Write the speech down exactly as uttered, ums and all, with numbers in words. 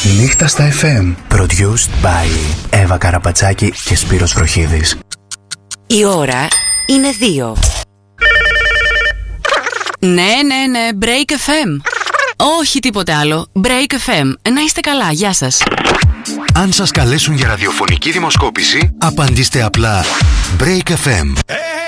Νύχτα στα εφ εμ. Produced by Εύα Καραπατσάκη και Σπύρος Βροχίδης. Η ώρα είναι δύο. Ναι, ναι, ναι, Break εφ εμ. Όχι τίποτε άλλο. Break εφ εμ. Να είστε καλά, γεια σας. Αν σας καλέσουν για ραδιοφωνική δημοσκόπηση, απαντήστε απλά Break εφ εμ.